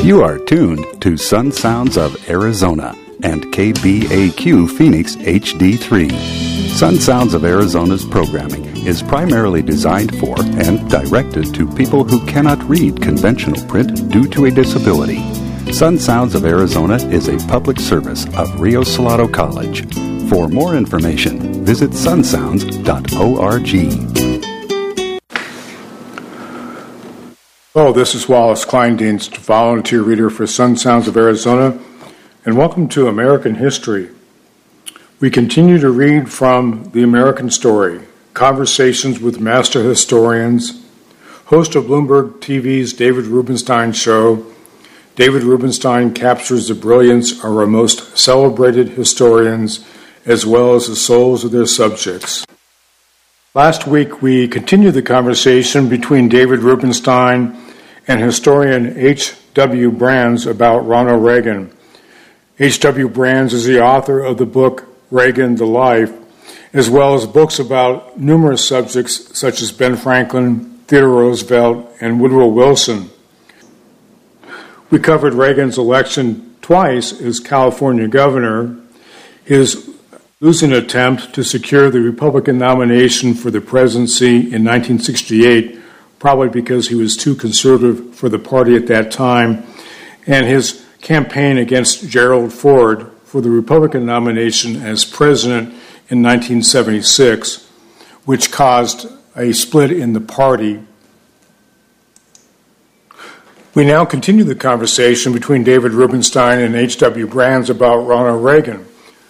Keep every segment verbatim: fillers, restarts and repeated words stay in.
You are tuned to Sun Sounds of Arizona and K B A Q Phoenix H D three. Sun Sounds of Arizona's programming is primarily designed for and directed to people who cannot read conventional print due to a disability. Sun Sounds of Arizona is a public service of Rio Salado College. For more information, visit sun sounds dot org. Hello, this is Wallace Kleindienst, volunteer reader for Sun Sounds of Arizona, and welcome to American History. We continue to read from The American Story, Conversations with Master Historians, host of Bloomberg T V's David Rubenstein Show. David Rubenstein captures the brilliance of our most celebrated historians as well as the souls of their subjects. Last week, we continued the conversation between David Rubenstein and historian H W Brands about Ronald Reagan. H W Brands is the author of the book Reagan, the Life, as well as books about numerous subjects such as Ben Franklin, Theodore Roosevelt, and Woodrow Wilson. We covered Reagan's election twice as California governor, his losing attempt to secure the Republican nomination for the presidency in nineteen sixty-eight, probably because he was too conservative for the party at that time, and his campaign against Gerald Ford for the Republican nomination as president in nineteen seventy-six, which caused a split in the party. We now continue the conversation between David Rubenstein and H W Brands about Ronald Reagan.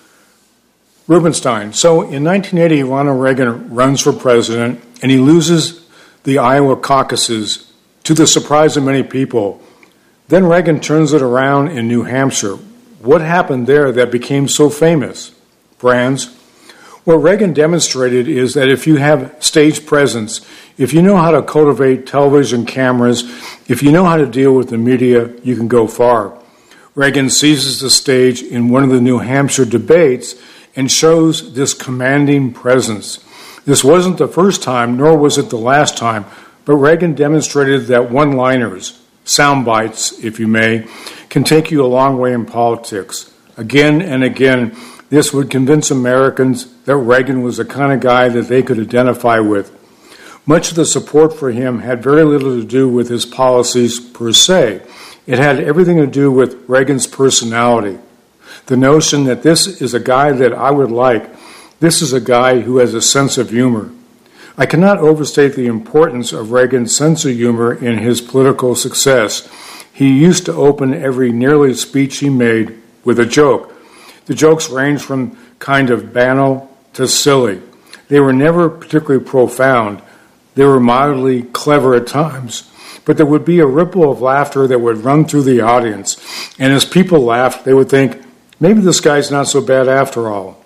Rubenstein. So in nineteen eighty, Ronald Reagan runs for president, and he loses the Iowa caucuses to the surprise of many people. Then Reagan turns it around in New Hampshire. What happened there that became so famous? Brands. What Reagan demonstrated is that if you have stage presence, if you know how to cultivate television cameras, if you know how to deal with the media, you can go far. Reagan seizes the stage in one of the New Hampshire debates and shows this commanding presence. This wasn't the first time, nor was it the last time, but Reagan demonstrated that one-liners, sound bites, if you may, can take you a long way in politics. Again and again, this would convince Americans that Reagan was the kind of guy that they could identify with. Much of the support for him had very little to do with his policies per se. It had everything to do with Reagan's personality. The notion that this is a guy that I would like, this is a guy who has a sense of humor. I cannot overstate the importance of Reagan's sense of humor in his political success. He used to open every nearly speech he made with a joke. The jokes ranged from kind of banal to silly. They were never particularly profound. They were mildly clever at times. But there would be a ripple of laughter that would run through the audience. And as people laughed, they would think, maybe this guy's not so bad after all.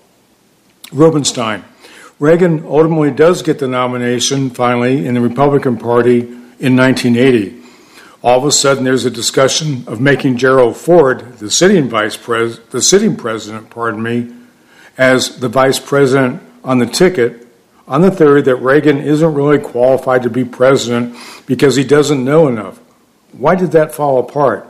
Rubenstein. Reagan ultimately does get the nomination, finally, in the Republican Party in nineteen eighty. All of a sudden, there's a discussion of making Gerald Ford, the sitting vice pres, the sitting president, pardon me, as the vice president on the ticket, on the theory that Reagan isn't really qualified to be president because he doesn't know enough. Why did that fall apart?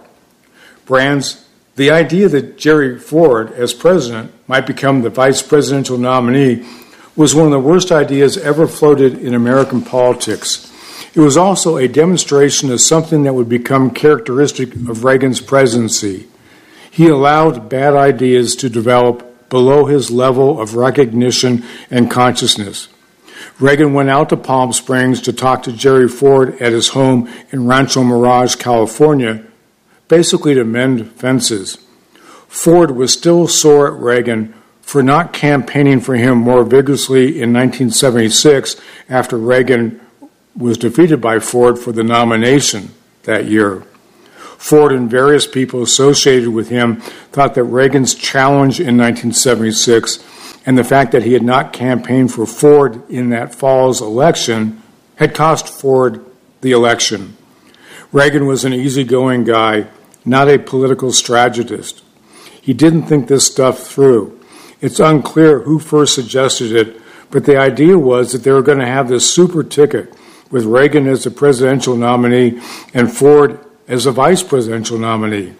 Brands. The idea that Jerry Ford, as president, might become the vice presidential nominee was one of the worst ideas ever floated in American politics. It was also a demonstration of something that would become characteristic of Reagan's presidency. He allowed bad ideas to develop below his level of recognition and consciousness. Reagan went out to Palm Springs to talk to Jerry Ford at his home in Rancho Mirage, California, basically to mend fences. Ford was still sore at Reagan for not campaigning for him more vigorously in nineteen seventy-six after Reagan was defeated by Ford for the nomination that year. Ford and various people associated with him thought that Reagan's challenge in nineteen seventy-six and the fact that he had not campaigned for Ford in that fall's election had cost Ford the election. Reagan was an easygoing guy, not a political strategist. He didn't think this stuff through. It's unclear who first suggested it, but the idea was that they were going to have this super ticket with Reagan as the presidential nominee and Ford as a vice presidential nominee.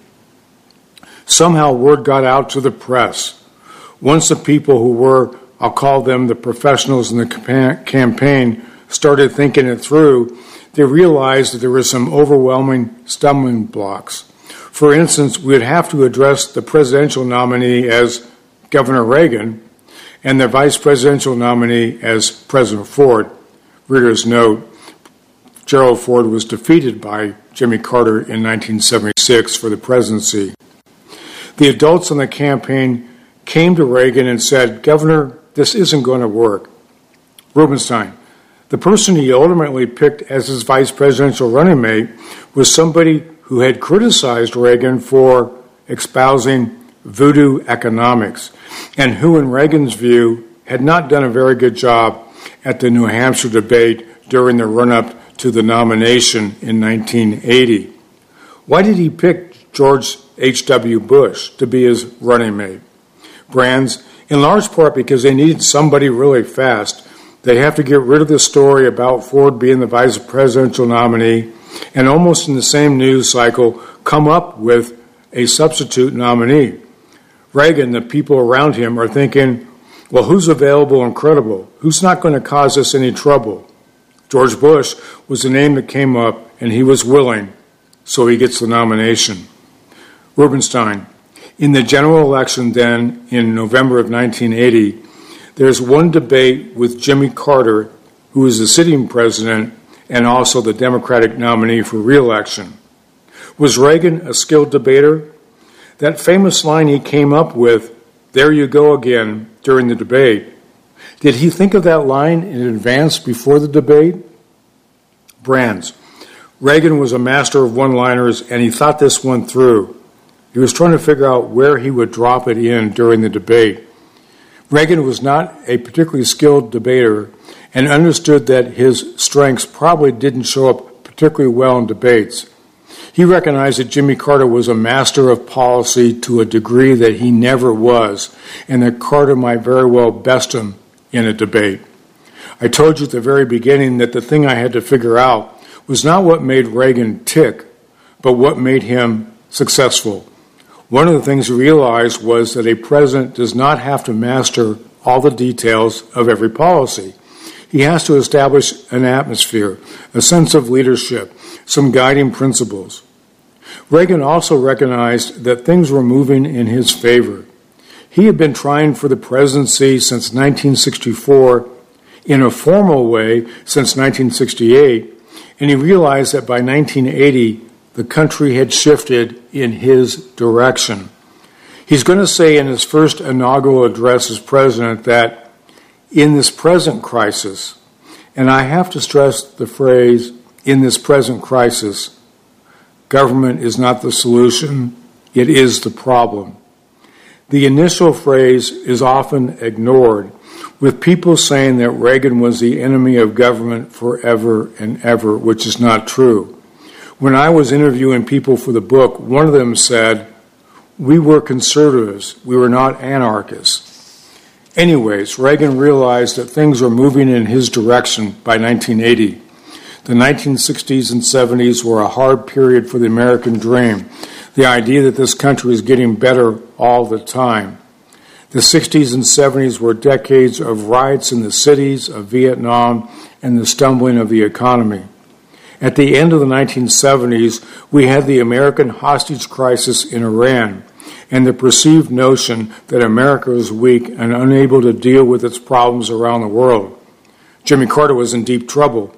Somehow word got out to the press. Once the people who were, I'll call them the professionals in the campaign, started thinking it through, they realized that there were some overwhelming stumbling blocks. For instance, we would have to address the presidential nominee as Governor Reagan and the vice presidential nominee as President Ford. Reader's note, Gerald Ford was defeated by Jimmy Carter in nineteen seventy-six for the presidency. The adults in the campaign came to Reagan and said, Governor, this isn't going to work. Rubenstein, the person he ultimately picked as his vice presidential running mate, was somebody who had criticized Reagan for espousing voodoo economics, and who, in Reagan's view, had not done a very good job at the New Hampshire debate during the run-up to the nomination in nineteen eighty. Why did he pick George H W. Bush to be his running mate? Brands, in large part because they needed somebody really fast. They have to get rid of the story about Ford being the vice presidential nominee and almost in the same news cycle come up with a substitute nominee. Reagan, the people around him, are thinking, well, who's available and credible? Who's not going to cause us any trouble? George Bush was the name that came up, and he was willing, so he gets the nomination. Rubenstein, in the general election then, in November of nineteen eighty, there's one debate with Jimmy Carter, who is the sitting president and also the Democratic nominee for re-election. Was Reagan a skilled debater? That famous line he came up with, "There you go again," during the debate, did he think of that line in advance before the debate? Brands, Reagan was a master of one-liners, and he thought this one through. He was trying to figure out where he would drop it in during the debate. Reagan was not a particularly skilled debater and understood that his strengths probably didn't show up particularly well in debates. He recognized that Jimmy Carter was a master of policy to a degree that he never was, and that Carter might very well best him in a debate. I told you at the very beginning that the thing I had to figure out was not what made Reagan tick, but what made him successful. One of the things he realized was that a president does not have to master all the details of every policy. He has to establish an atmosphere, a sense of leadership, some guiding principles. Reagan also recognized that things were moving in his favor. He had been trying for the presidency since nineteen sixty-four, in a formal way since nineteen sixty-eight, and he realized that by nineteen eighty, the country had shifted in his direction. He's going to say in his first inaugural address as president that in this present crisis, and I have to stress the phrase, in this present crisis, government is not the solution, it is the problem. The initial phrase is often ignored, with people saying that Reagan was the enemy of government forever and ever, which is not true. When I was interviewing people for the book, one of them said, we were conservatives, we were not anarchists. Anyways, Reagan realized that things were moving in his direction by nineteen eighty. The nineteen sixties and seventies were a hard period for the American dream, the idea that this country was getting better all the time. The sixties and seventies were decades of riots in the cities, of Vietnam, and the stumbling of the economy. At the end of the nineteen seventies, we had the American hostage crisis in Iran and the perceived notion that America was weak and unable to deal with its problems around the world. Jimmy Carter was in deep trouble,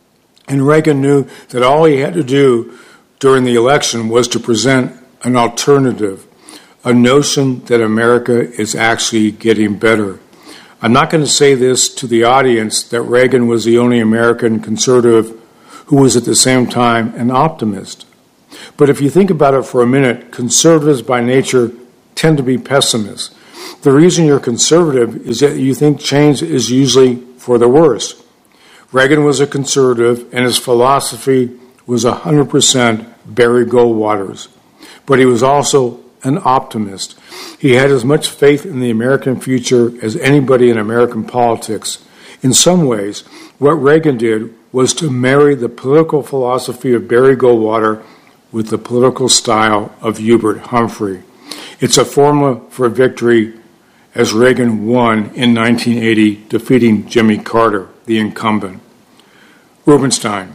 and Reagan knew that all he had to do during the election was to present an alternative, a notion that America is actually getting better. I'm not going to say this to the audience that Reagan was the only American conservative who was at the same time an optimist. But if you think about it for a minute, conservatives by nature tend to be pessimists. The reason you're conservative is that you think change is usually for the worse. Reagan was a conservative, and his philosophy was one hundred percent Barry Goldwater's. But he was also an optimist. He had as much faith in the American future as anybody in American politics. In some ways, what Reagan did was to marry the political philosophy of Barry Goldwater with the political style of Hubert Humphrey. It's a formula for victory as Reagan won in nineteen eighty, defeating Jimmy Carter, the incumbent. Rubenstein.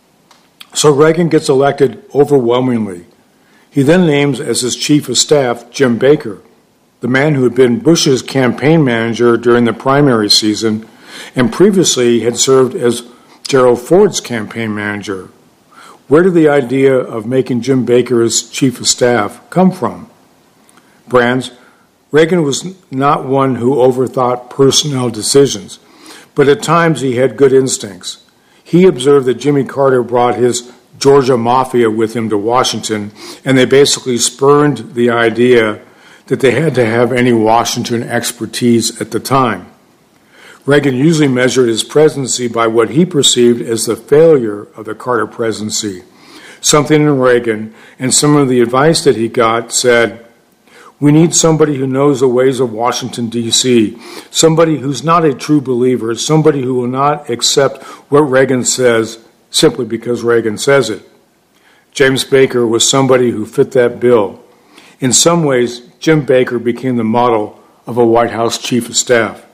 So Reagan gets elected overwhelmingly. He then names as his chief of staff Jim Baker, the man who had been Bush's campaign manager during the primary season and previously had served as Gerald Ford's campaign manager. Where did the idea of making Jim Baker his chief of staff come from? Brands, Reagan was not one who overthought personnel decisions, but at times he had good instincts. He observed that Jimmy Carter brought his Georgia Mafia with him to Washington, and they basically spurned the idea that they had to have any Washington expertise at the time. Reagan usually measured his presidency by what he perceived as the failure of the Carter presidency. Something in Reagan and some of the advice that he got said, we need somebody who knows the ways of Washington, D C, somebody who's not a true believer, somebody who will not accept what Reagan says simply because Reagan says it. James Baker was somebody who fit that bill. In some ways, Jim Baker became the model of a White House chief of staff.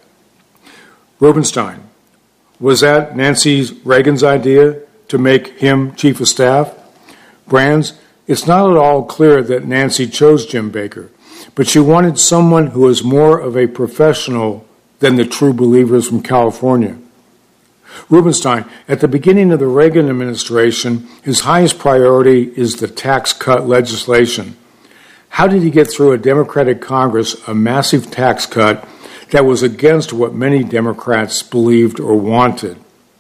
Rubenstein. Was that Nancy Reagan's idea to make him chief of staff? Brands, it's not at all clear that Nancy chose Jim Baker, but she wanted someone who was more of a professional than the true believers from California. Rubenstein, at the beginning of the Reagan administration, his highest priority is the tax cut legislation. How did he get through a Democratic Congress a massive tax cut that was against what many Democrats believed or wanted?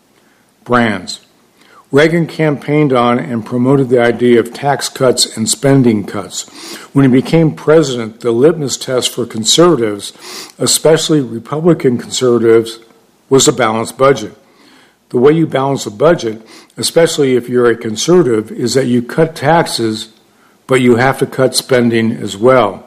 Brands. Reagan campaigned on and promoted the idea of tax cuts and spending cuts. When he became president, the litmus test for conservatives, especially Republican conservatives, was a balanced budget. The way you balance a budget, especially if you're a conservative, is that you cut taxes, but you have to cut spending as well.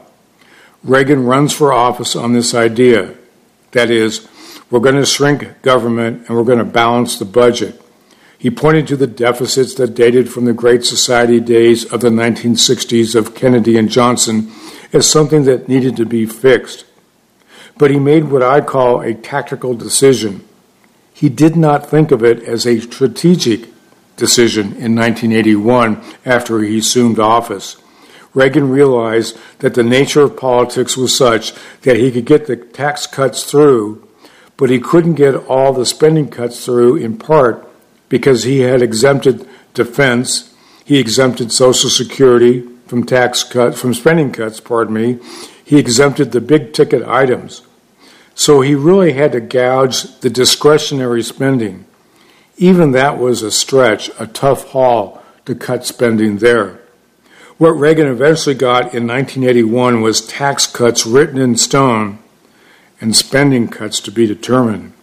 Reagan runs for office on this idea. That is, we're going to shrink government and we're going to balance the budget. He pointed to the deficits that dated from the Great Society days of the nineteen sixties of Kennedy and Johnson as something that needed to be fixed. But he made what I call a tactical decision. He did not think of it as a strategic decision in nineteen eighty-one after he assumed office. Reagan realized that the nature of politics was such that he could get the tax cuts through, but he couldn't get all the spending cuts through in part because he had exempted defense, he exempted Social Security from tax cuts, from spending cuts, pardon me, he exempted the big ticket items. So he really had to gouge the discretionary spending. Even that was a stretch, a tough haul to cut spending there. What Reagan eventually got in nineteen eighty-one was tax cuts written in stone and spending cuts to be determined.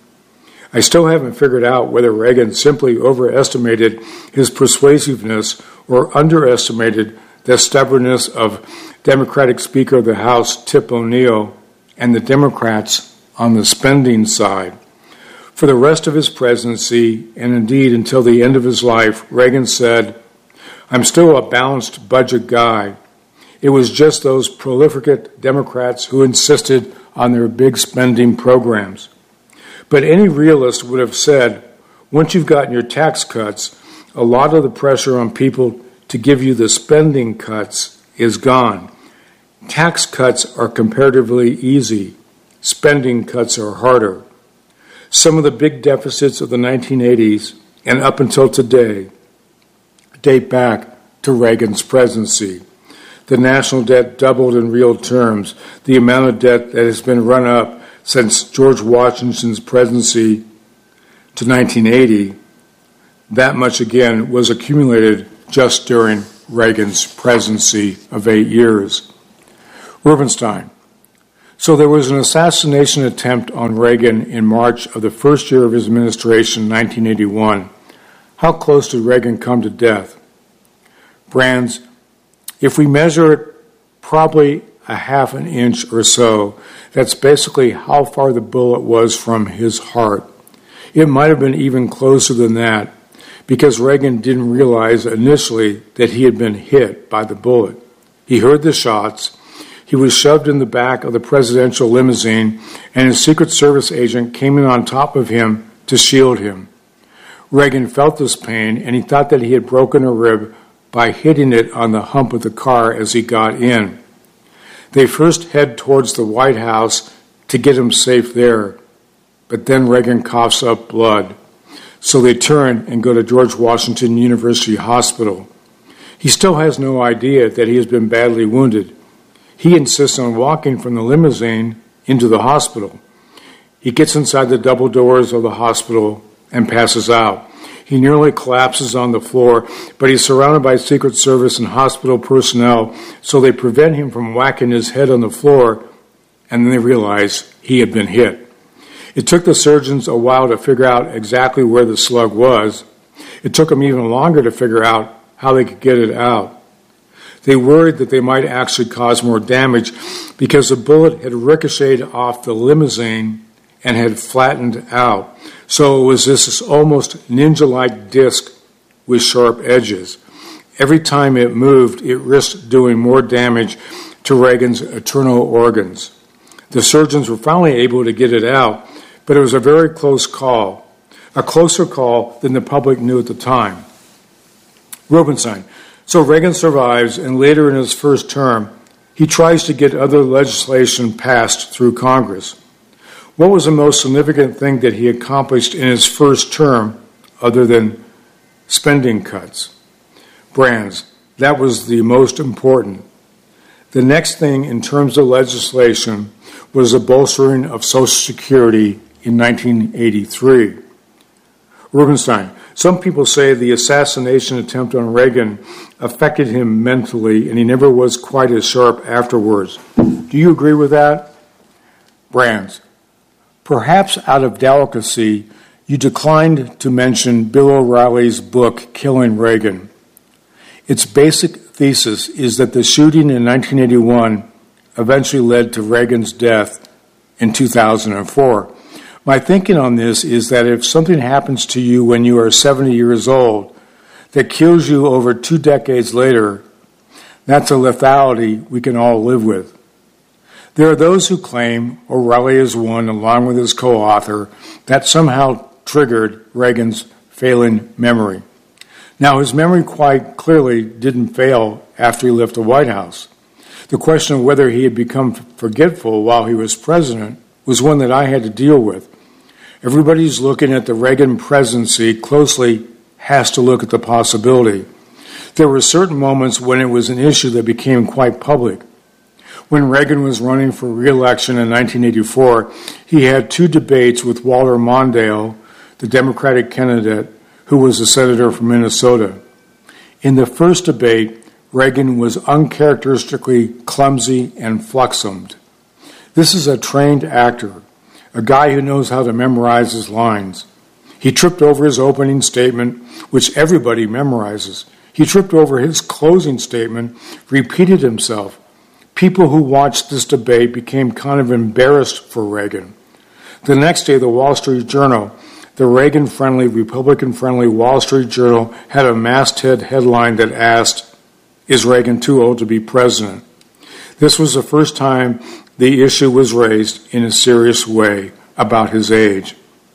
I still haven't figured out whether Reagan simply overestimated his persuasiveness or underestimated the stubbornness of Democratic Speaker of the House Tip O'Neill and the Democrats on the spending side. For the rest of his presidency, and indeed until the end of his life, Reagan said, I'm still a balanced budget guy. It was just those prolific Democrats who insisted on their big spending programs. But any realist would have said, once you've gotten your tax cuts, a lot of the pressure on people to give you the spending cuts is gone. Tax cuts are comparatively easy. Spending cuts are harder. Some of the big deficits of the nineteen eighties and up until today date back to Reagan's presidency. The national debt doubled in real terms. The amount of debt that has been run up since George Washington's presidency to nineteen eighty, that much again was accumulated just during Reagan's presidency of eight years. Rubenstein. So there was an assassination attempt on Reagan in March of the first year of his administration, nineteen eighty-one. How close did Reagan come to death? Brands, if we measure it probably a half an inch or so, that's basically how far the bullet was from his heart. It might have been even closer than that, because Reagan didn't realize initially that he had been hit by the bullet. He heard the shots. He was shoved in the back of the presidential limousine, and a Secret Service agent came in on top of him to shield him. Reagan felt this pain, and he thought that he had broken a rib by hitting it on the hump of the car as he got in. They first head towards the White House to get him safe there, but then Reagan coughs up blood. So they turn and go to George Washington University Hospital. He still has no idea that he has been badly wounded. He insists on walking from the limousine into the hospital. He gets inside the double doors of the hospital and passes out. He nearly collapses on the floor, but he's surrounded by Secret Service and hospital personnel, so they prevent him from whacking his head on the floor, and then they realize he had been hit. It took the surgeons a while to figure out exactly where the slug was. It took them even longer to figure out how they could get it out. They worried that they might actually cause more damage because the bullet had ricocheted off the limousine and had flattened out. So it was this almost ninja-like disc with sharp edges. Every time it moved, it risked doing more damage to Reagan's internal organs. The surgeons were finally able to get it out, but it was a very close call, a closer call than the public knew at the time. Rubenstein. So Reagan survives, and later in his first term, he tries to get other legislation passed through Congress. What was the most significant thing that he accomplished in his first term other than spending cuts? Brands. That was the most important. The next thing in terms of legislation was the bolstering of Social Security in nineteen eighty-three. Rubenstein. Some people say the assassination attempt on Reagan affected him mentally, and he never was quite as sharp afterwards. Do you agree with that? Brands. Perhaps out of delicacy, you declined to mention Bill O'Reilly's book, Killing Reagan. Its basic thesis is that the shooting in nineteen eighty-one eventually led to Reagan's death in two thousand four. My thinking on this is that if something happens to you when you are seventy years old that kills you over two decades later, that's a lethality we can all live with. There are those who claim O'Reilly is one, along with his co-author, that somehow triggered Reagan's failing memory. Now, his memory quite clearly didn't fail after he left the White House. The question of whether he had become forgetful while he was president was one that I had to deal with. Everybody who's looking at the Reagan presidency closely has to look at the possibility. There were certain moments when it was an issue that became quite public. When Reagan was running for re-election in nineteen eighty-four, he had two debates with Walter Mondale, the Democratic candidate, who was a senator from Minnesota. In the first debate, Reagan was uncharacteristically clumsy and fluxumed. This is a trained actor, a guy who knows how to memorize his lines. He tripped over his opening statement, which everybody memorizes. He tripped over his closing statement, repeated himself. People who watched this debate became kind of embarrassed for Reagan. The next day, the Wall Street Journal, the Reagan-friendly, Republican-friendly Wall Street Journal, had a masthead headline that asked, "Is Reagan too old to be president?" This was the first time the issue was raised in a serious way about his age.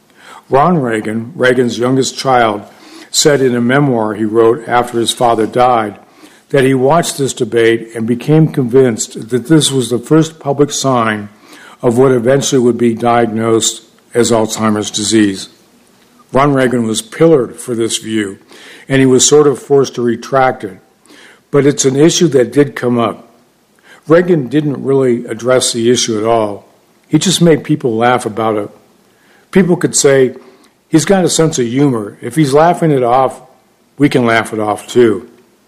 Ron Reagan, Reagan's youngest child, said in a memoir he wrote after his father died that he watched this debate and became convinced that this was the first public sign of what eventually would be diagnosed as Alzheimer's disease. Ron Reagan was pillared for this view, and he was sort of forced to retract it. But it's an issue that did come up. Reagan didn't really address the issue at all. He just made people laugh about it. People could say, he's got a sense of humor. If he's laughing it off, we can laugh it off too.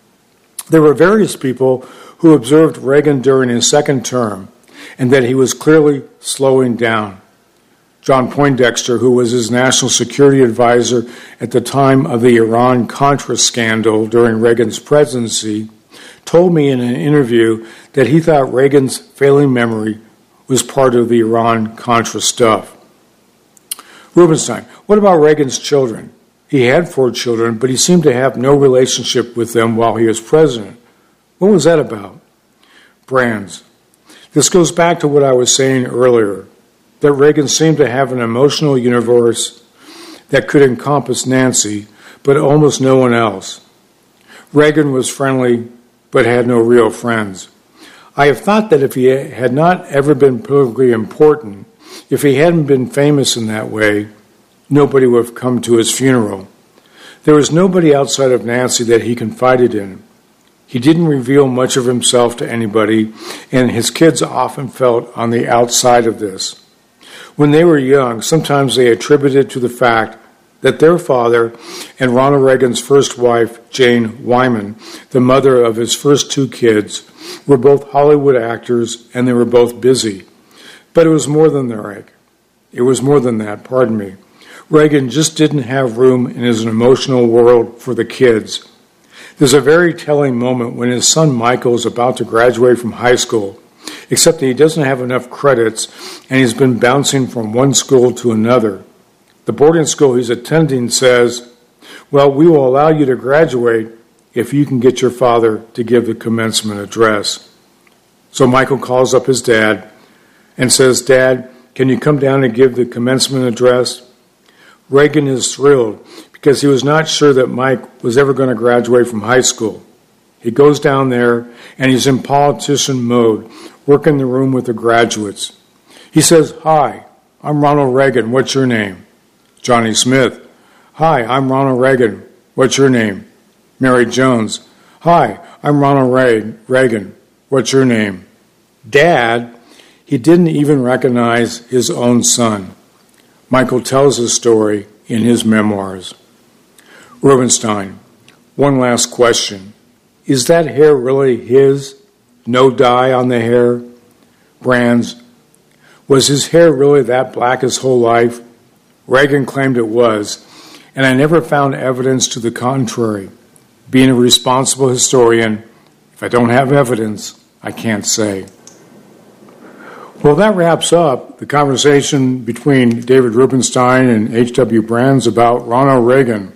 There were various people who observed Reagan during his second term and that he was clearly slowing down. John Poindexter, who was his national security advisor at the time of the Iran-Contra scandal during Reagan's presidency, told me in an interview that he thought Reagan's failing memory was part of the Iran-Contra stuff. Rubenstein, what about Reagan's children? He had four children, but he seemed to have no relationship with them while he was president. What was that about? Brands. This goes back to what I was saying earlier, that Reagan seemed to have an emotional universe that could encompass Nancy, but almost no one else. Reagan was friendly, but had no real friends. I have thought that if he had not ever been politically important, if he hadn't been famous in that way, nobody would have come to his funeral. There was nobody outside of Nancy that he confided in. He didn't reveal much of himself to anybody, and his kids often felt on the outside of this. When they were young, sometimes they attributed to the fact that their father and Ronald Reagan's first wife, Jane Wyman, the mother of his first two kids, were both Hollywood actors and they were both busy. But it was more than that. It was more than that, pardon me. Reagan just didn't have room in his emotional world for the kids. There's a very telling moment when his son Michael is about to graduate from high school, except that he doesn't have enough credits and he's been bouncing from one school to another. The boarding school he's attending says, well, we will allow you to graduate if you can get your father to give the commencement address. So Michael calls up his dad and says, Dad, can you come down and give the commencement address? Reagan is thrilled because he was not sure that Mike was ever going to graduate from high school. He goes down there and he's in politician mode, working the room with the graduates. He says, Hi, I'm Ronald Reagan. What's your name? Johnny Smith. Hi, I'm Ronald Reagan. What's your name? Mary Jones. Hi, I'm Ronald Reagan. What's your name? Dad, he didn't even recognize his own son. Michael tells his story in his memoirs. Rubenstein, one last question. Is that hair really his? No dye on the hair? Brands, was his hair really that black his whole life? Reagan claimed it was, and I never found evidence to the contrary. Being a responsible historian, if I don't have evidence, I can't say. Well, that wraps up the conversation between David Rubenstein and H W Brands about Ronald Reagan.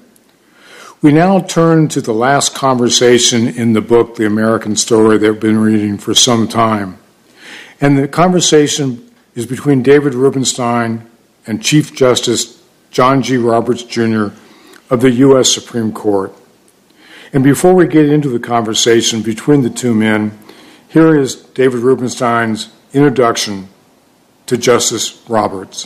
We now turn to the last conversation in the book, The American Story, that we've been reading for some time. And the conversation is between David Rubenstein and Chief Justice John G. Roberts, Junior of the U S Supreme Court. And before we get into the conversation between the two men, here is David Rubenstein's introduction to Justice Roberts.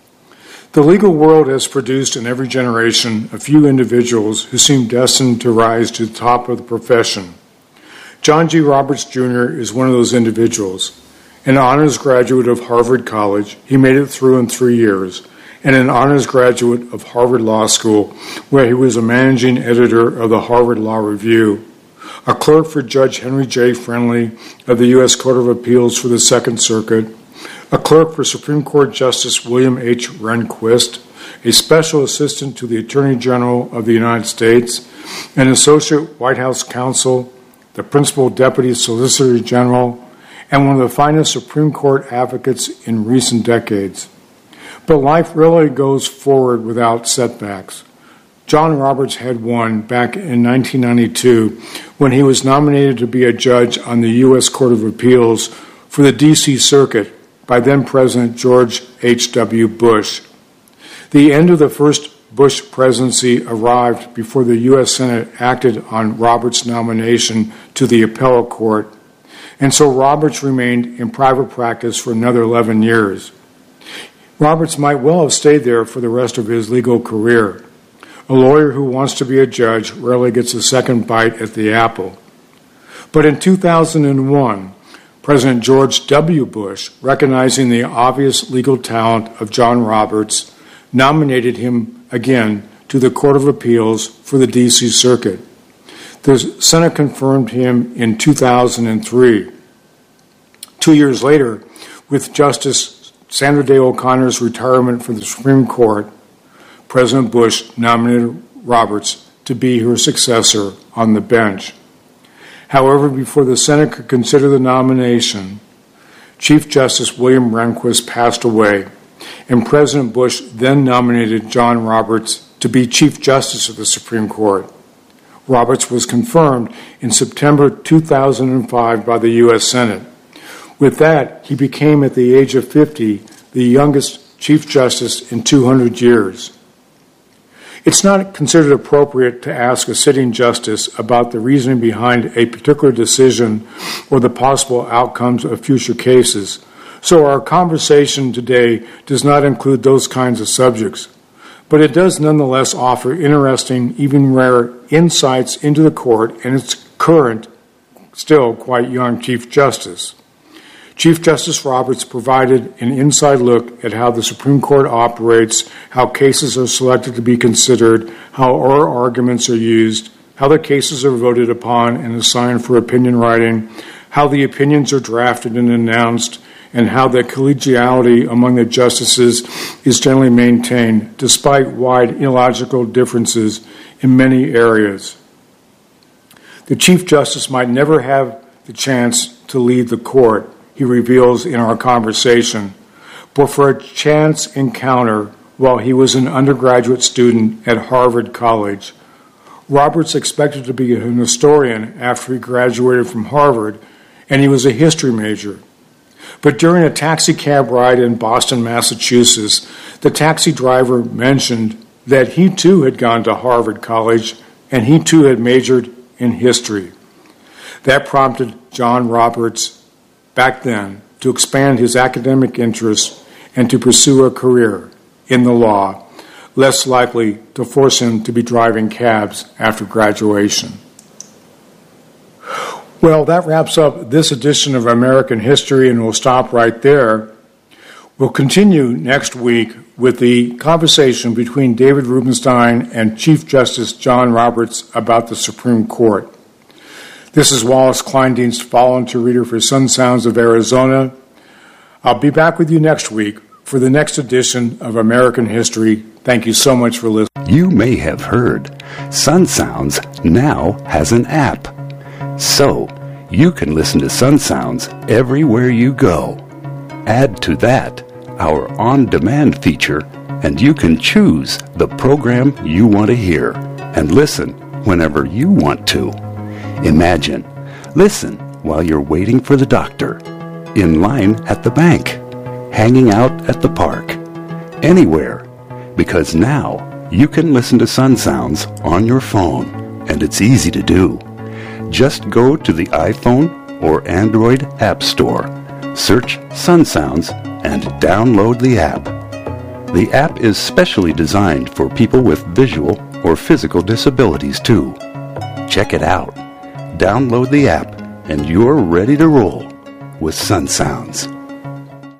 The legal world has produced in every generation a few individuals who seem destined to rise to the top of the profession. John G. Roberts, Junior is one of those individuals. An honors graduate of Harvard College, he made it through in three years, and an honors graduate of Harvard Law School, where he was a managing editor of the Harvard Law Review, a clerk for Judge Henry J. Friendly of the U S Court of Appeals for the Second Circuit, a clerk for Supreme Court Justice William H. Rehnquist, a special assistant to the Attorney General of the United States, an associate White House counsel, the principal deputy solicitor general, and one of the finest Supreme Court advocates in recent decades. But life really goes forward without setbacks. John Roberts had one back in nineteen ninety-two when he was nominated to be a judge on the U S Court of Appeals for the D C Circuit by then-President George H W Bush. The end of the first Bush presidency arrived before the U S Senate acted on Roberts' nomination to the appellate court, and so Roberts remained in private practice for another eleven years. Roberts might well have stayed there for the rest of his legal career. A lawyer who wants to be a judge rarely gets a second bite at the apple. But in two thousand one, President George W. Bush, recognizing the obvious legal talent of John Roberts, nominated him again to the Court of Appeals for the D C Circuit. The Senate confirmed him in two thousand three. Two years later, with Justice Sandra Day O'Connor's retirement from the Supreme Court, President Bush nominated Roberts to be her successor on the bench. However, before the Senate could consider the nomination, Chief Justice William Rehnquist passed away, and President Bush then nominated John Roberts to be Chief Justice of the Supreme Court. Roberts was confirmed in September two thousand five by the U S Senate. With that, he became, at the age of fifty, the youngest Chief Justice in two hundred years. It's not considered appropriate to ask a sitting justice about the reasoning behind a particular decision or the possible outcomes of future cases, so our conversation today does not include those kinds of subjects. But it does nonetheless offer interesting, even rare, insights into the court and its current, still quite young Chief Justice. Chief Justice Roberts provided an inside look at how the Supreme Court operates, how cases are selected to be considered, how oral arguments are used, how the cases are voted upon and assigned for opinion writing, how the opinions are drafted and announced, and how the collegiality among the justices is generally maintained, despite wide illogical differences in many areas. The Chief Justice might never have the chance to lead the court, he reveals in our conversation, but for a chance encounter while he was an undergraduate student at Harvard College. Roberts expected to be an historian after he graduated from Harvard, and he was a history major. But during a taxi cab ride in Boston, Massachusetts, the taxi driver mentioned that he too had gone to Harvard College and he too had majored in history. That prompted John Roberts back then to expand his academic interests and to pursue a career in the law, less likely to force him to be driving cabs after graduation. Well, that wraps up this edition of American History, and we'll stop right there. We'll continue next week with the conversation between David Rubenstein and Chief Justice John Roberts about the Supreme Court. This is Wallace Kleindienst, volunteer reader for Sun Sounds of Arizona. I'll be back with you next week for the next edition of American History. Thank you so much for listening. You may have heard Sun Sounds now has an app. So, you can listen to Sun Sounds everywhere you go. Add to that our on-demand feature, and you can choose the program you want to hear and listen whenever you want to. Imagine, listen while you're waiting for the doctor, in line at the bank, hanging out at the park, anywhere, because now you can listen to Sun Sounds on your phone, and it's easy to do. Just go to the iPhone or Android App Store, search Sun Sounds, and download the app. The app is specially designed for people with visual or physical disabilities too. Check it out. Download the app, and you're ready to roll with Sun Sounds.